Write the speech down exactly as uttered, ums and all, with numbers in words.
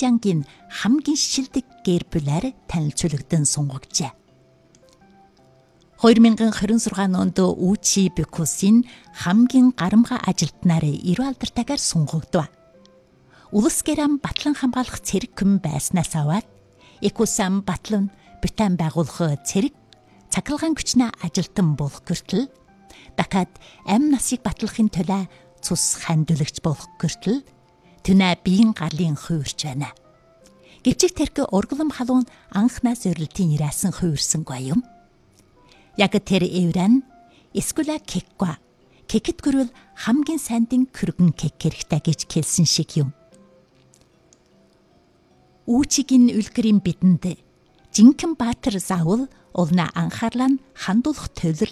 Азербайджангийн хамгийн шилдэг гэр бүлээр танилцуулагдсан сунгагчээ. две тысячи двадцать шесть онд Учи Бекусийн хамгийн гарамга ажилтнаар эрүү алдартай сунгагдав. Улс гэрам батлан хамгаалах цэрэг хүн байснаас аваад Экусам батлан Британи байгуулах цэрэг цахилгаан хүчнээ ажилтан болох хүртэл дахиад амь насыг батлахын тулд цус хандуулагч болох хүртэл түнэ биеийн гарлын хуурч байна. Гэвч тэрхүү ургалам халуун анхнаас өрөлтийн ирээсэн хуурсангүй юм. Яг тэр эврэн эскула кеква кекет гөрвөл хамгийн сайндын көргөн кек хэрэгтэй гэж хэлсэн шиг юм. Учигийн үлгэрийн бидэнд жинхэнэ баатар заавал улна анхаарлаа хандуулах төвлөр